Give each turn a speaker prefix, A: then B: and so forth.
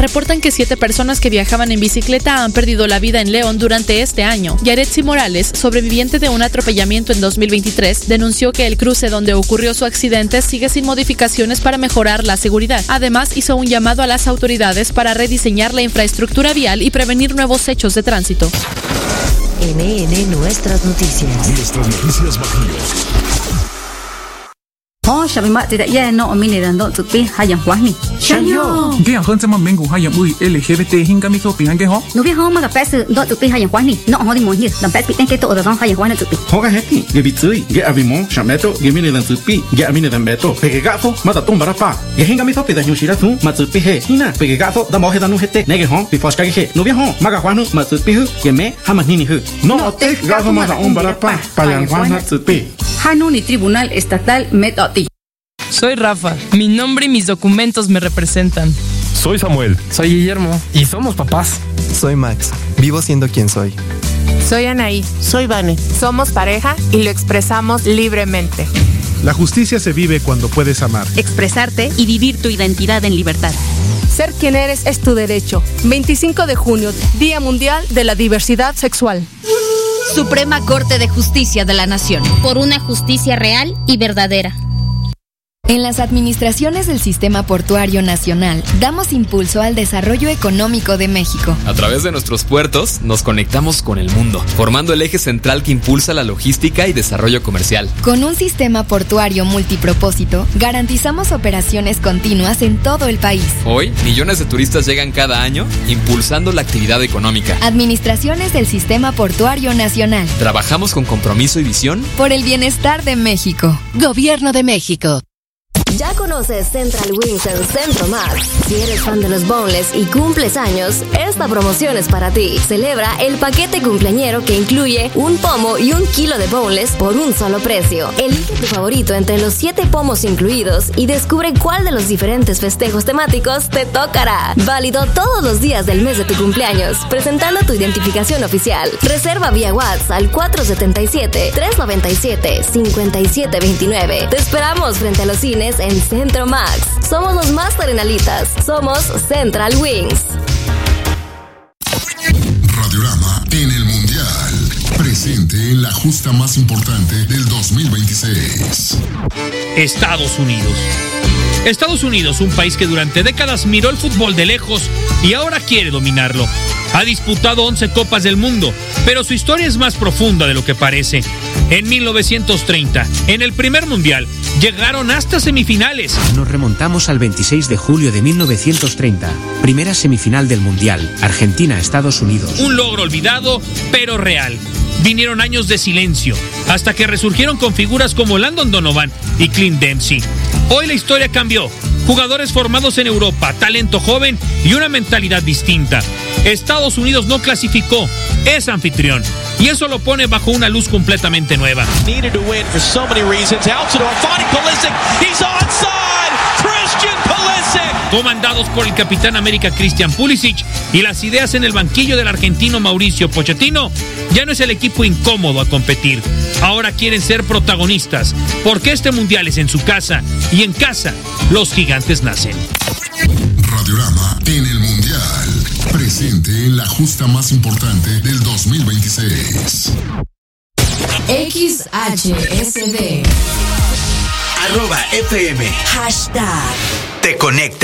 A: reportan que 7 personas que viajaban en bicicleta han perdido la vida en León durante este año. Yaretsi Morales, sobreviviente de un atropellamiento en 2023, denunció que el cruce donde ocurrió su accidente sigue sin modificaciones para mejorar la seguridad. Además, hizo un llamado a las autoridades para rediseñar la infraestructura vial y prevenir nuevos hechos de tránsito.
B: NN Nuestras Noticias.
C: Nuestras noticias Bajío.
D: Shabimat tidak ya no ominiran do tupi hayang wahni.
E: Shayo. Ge hon sama mengu hayang ui LGBT hingga mi sopi hange ho.
D: No vi ho ma ka pes do tupi hayang wahni. No ho di mo hi. Dan pes piten ke to da hayang wahni tupi.
F: Ho ga heki. Ge bitui. Ge avimo shameto ge miniran tupi. Ge aminiran beto. Pege gafo mata tumba rapa. Ge hinga mi sopi da nyushira tu ma tupi he. Hina pege gafo da mo he da nu hete. Nege ho bi foska ge he. No vi ho ma ga wahnu ma tupi hu. Ge me hama nini hu. No te gafo ma da umba rapa. Payan wahna tupi.
D: Hanu ni Tribunal Estatal Metoti.
G: Soy Rafa. Mi nombre y mis documentos me representan.
C: Soy Samuel.
H: Soy Guillermo. Y somos papás.
I: Soy Max. Vivo siendo quien soy.
J: Soy Anaí.
K: Soy Vane.
J: Somos pareja y lo expresamos libremente.
L: La justicia se vive cuando puedes amar,
M: expresarte y vivir tu identidad en libertad.
N: Ser quien eres es tu derecho. 25 de junio, Día Mundial de la Diversidad Sexual.
O: Suprema Corte de Justicia de la Nación.
P: Por una justicia real y verdadera.
Q: En las administraciones del Sistema Portuario Nacional, damos impulso al desarrollo económico de México.
R: A través de nuestros puertos, nos conectamos con el mundo, formando el eje central que impulsa la logística y desarrollo comercial.
Q: Con un sistema portuario multipropósito, garantizamos operaciones continuas en todo el país.
R: Hoy, millones de turistas llegan cada año, impulsando la actividad económica.
Q: Administraciones del Sistema Portuario Nacional.
R: Trabajamos con compromiso y visión
Q: por el bienestar de México.
M: Gobierno de México.
B: ¿Ya conoces Central Wings en Centro Max? Si eres fan de los boneless y cumples años, esta promoción es para ti. Celebra el paquete cumpleañero que incluye un pomo y 1 kilo de boneless por un solo precio. Elige tu favorito entre los 7 pomos incluidos y descubre cuál de los diferentes festejos temáticos te tocará. Válido todos los días del mes de tu cumpleaños, presentando tu identificación oficial. Reserva vía WhatsApp al 477-397-5729. Te esperamos frente a los cines en Centro Max. Somos los más terrenalitas. Somos Central Wings.
C: Radiorama en el Mundial. Presente en la justa más importante del 2026.
S: Estados Unidos. Estados Unidos, un país que durante décadas miró el fútbol de lejos y ahora quiere dominarlo. Ha disputado 11 Copas del Mundo, pero su historia es más profunda de lo que parece. En 1930, en el primer Mundial, llegaron hasta semifinales.
T: Nos remontamos al 26 de julio de 1930, primera semifinal del Mundial, Argentina-Estados Unidos.
S: Un logro olvidado, pero real. Vinieron años de silencio, hasta que resurgieron con figuras como Landon Donovan y Clint Dempsey. Hoy la historia cambió. Jugadores formados en Europa, talento joven y una mentalidad distinta. Estados Unidos no clasificó, es anfitrión. Y eso lo pone bajo una luz completamente nueva.
B: Needed to win for so many reasons. Altidore finding Pulisic. He's onside. Christian Pulisic.
S: Comandados por el capitán América Christian Pulisic y las ideas en el banquillo del argentino Mauricio Pochettino, ya no es el equipo incómodo a competir. Ahora quieren ser protagonistas, porque este mundial es en su casa y en casa los gigantes nacen.
C: Radiorama en el Mundial. Presente en la justa más importante del 2026.
B: XHSD
G: @FM.
B: Hashtag
G: Te conecta.